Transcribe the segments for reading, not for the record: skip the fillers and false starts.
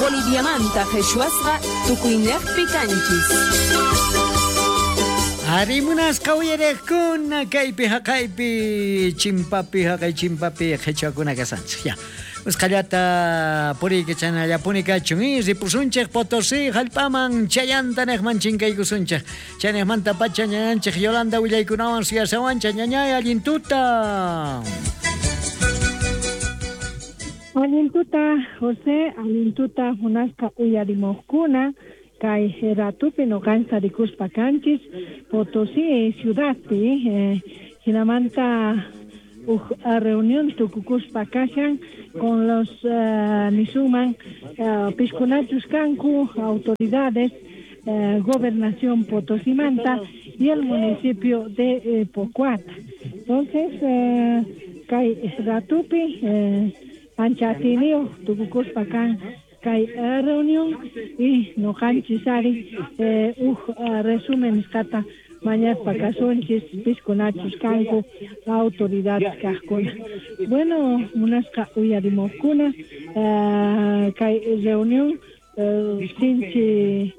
Boliviamanta Jeshuasra Tukuinerpi Canchis. Arimunas kauyerekuna kaypi haqaypi chimpapi haqay chimpapi qhichwakuna kasanchik ya. Usqallata puriyki chanallapuni kachun ripusunchik Potosí hallp'aman chayantanejman chinkaykusunchik chanejmanta pacha ñañanchik Yolanda willaykunawan suyasawancha ñañay allintuta. Allintuta José, allintuta hunasqa uyarimuqkuna kay ratupi nuqanqa rikuspa kanchis Potosí ciudadpi hinamanta reunión tukukuspa kashan con los nisuman piskunachus kanku autoridades gobernación Potosí-manta y el municipio de Pocuata. Entonces kay ratupi anchatilio tukukuspa kan kay reunión y no kanchisari resumen skata mañana pakasunchis piskunachus kanku autoridades kahkuna. Bueno, munasqa uyarimukuna kay reunión sinchi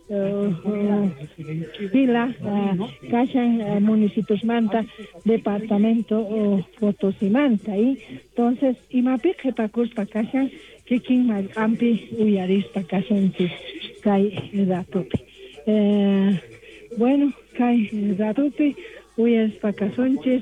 pila kashan municipios manta departamento Potosí-manta y entonces imapiq pakuspa kashan kikin malkampi uyarispa kasunchis kay ratupi. Bueno, kay ratupi uyarispa kasunchis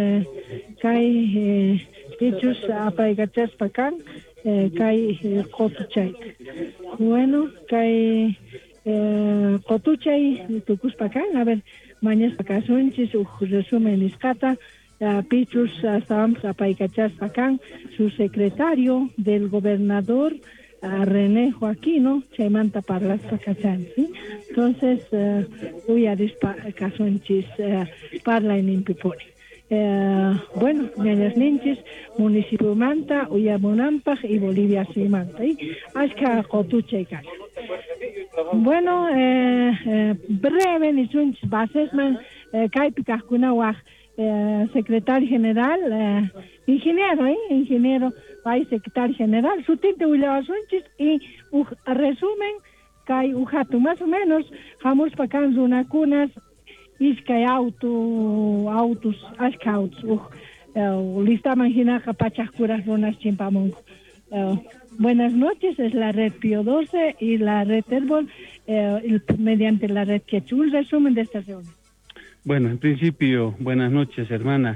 kay pichus apaygachaspa kan kay qotuchay. Bueno, kay qotuchay tukuspa kan, a ver, mañana kasunchis resumen nisqata pichus estábamos apaygachaspa kan su secretario del gobernador René Joaquino chaymanta parlaspa kachan, ¿sí? Entonces uyarispa kasunchis parla en impipuri. Bueno, ñañas ninchis municipio manta uyamunampaj y Bolivia simanta y ashka qotuchay kan. Bueno, breve nisunchis basesman kaypi kajkunawaj secretario general, ingeniero, país secretario general, su tinte Ullawasunchis y resumen, kay ujatu más o menos, jamos pakan zunakunas, iskay autos, ashka autos, listaman hinaqa pachajkuras runas chimpamunku. Buenas noches, es la red Pío 12 y la red Herbol, mediante la red Quechua. Un resumen de esta reunión. Bueno, en principio, buenas noches, hermana.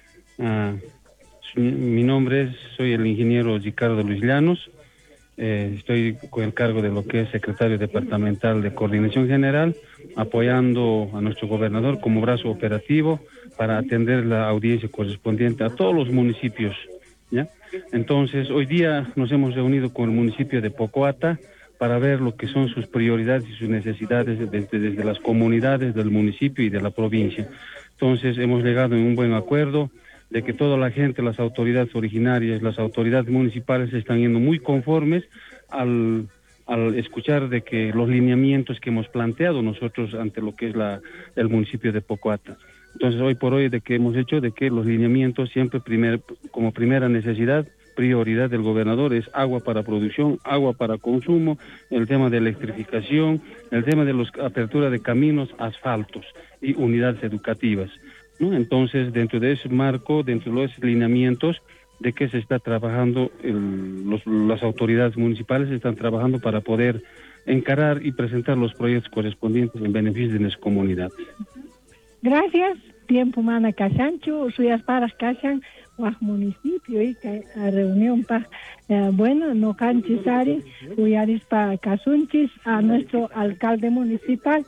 Mi nombre soy el ingeniero Ricardo Luis Llanos. Estoy con el cargo de lo que es secretario departamental de Coordinación General, apoyando a nuestro gobernador como brazo operativo para atender la audiencia correspondiente a todos los municipios, ¿ya? Entonces, hoy día nos hemos reunido con el municipio de Pocuata para ver lo que son sus prioridades y sus necesidades desde las comunidades del municipio y de la provincia. Entonces, hemos llegado en un buen acuerdo de que toda la gente, las autoridades originarias, las autoridades municipales están yendo muy conformes al escuchar de que los lineamientos que hemos planteado nosotros ante lo que es el municipio de Pocuata. Entonces, hoy por hoy, de que hemos hecho de que los lineamientos siempre como primera necesidad, prioridad del gobernador es agua para producción, agua para consumo, el tema de electrificación, el tema de la apertura de caminos, asfaltos y unidades educativas, ¿no? Entonces, dentro de ese marco, dentro de los lineamientos, de que se está trabajando, las autoridades municipales están trabajando para poder encarar y presentar los proyectos correspondientes en beneficio de nuestra comunidad. Gracias. Tiempo mana Casancho, suyas paras Casan, Guaj municipio y reunión para, bueno, no canchisari, uyaris para Casunchis, a nuestro alcalde municipal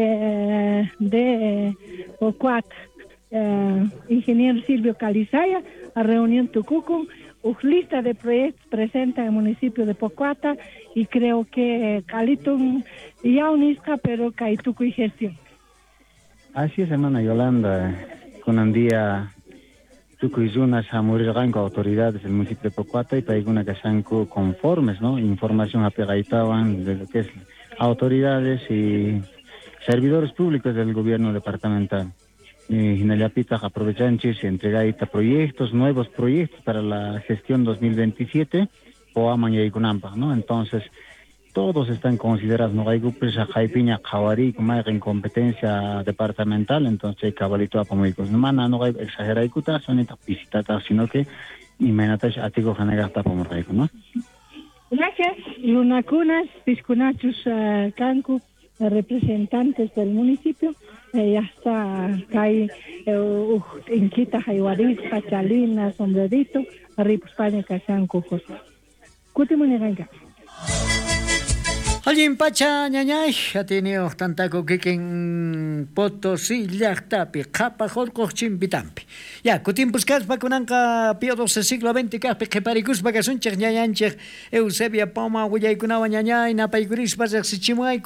de Pocuata, ingeniero Silvio Calizaya, a reunión Tucucum, lista de proyectos presenta el municipio de Pocuata y creo que Calitum ya unisca, pero Caitucu y gestión. Así es, hermana Yolanda, con un día tucuizunas a morir rango autoridades del municipio de Pocuata y paiguna que sean conformes, ¿no? Información apegaitaban de lo que es autoridades y servidores públicos del gobierno departamental. Y Hinayapita aprovechanchis entregaita proyectos, nuevos proyectos para la gestión 2027 o Amaña y Gunampa, ¿no? Entonces, todos están considerados, no hay grupos a Jaipiña, Jawarí, como hay en competencia departamental, entonces cabalito a Pomicos. No hay exagerar son visitatas, sino que y menatas atigo Hanagasta Pomorraico, ¿no? Gracias. Lunacunas, Piscunachus, Cancu, representantes del municipio, ya está, hay Inquita, Jaiwarí, Pachalina, Sombrerito, Arriba España, Casanco, José. Cutimuniranca. Alguien pacha ñañay, ha tenido tanta coquiquen Potosí, llaqtapi, qapa jorqo chimpitampi. Ya, kutin buscas kunanka pio 12 siglo XX kaspi qhiparicus bakasunchik ñañanchik Eusebia Poma, Willay Kunawa ñañay, napaykuris pasaq sichimay